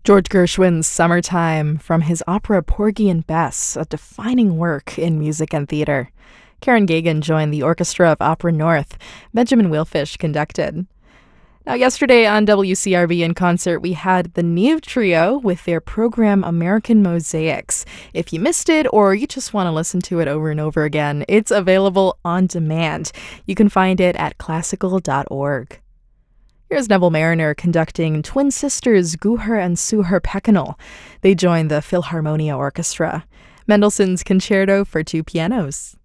George Gershwin's Summertime from his opera Porgy and Bess, a defining work in music and theater. Karen Gagan joined the orchestra of Opera North. Benjamin Wheelfish conducted. Now, yesterday on WCRV in concert, we had the Neve Trio with their program American Mosaics. If you missed it or you just want to listen to it over and over again, it's available on demand. You can find it at classical.org. Here's Neville Mariner conducting twin sisters Guher and Suher Pekanal. They join the Philharmonia Orchestra. Mendelssohn's Concerto for two pianos.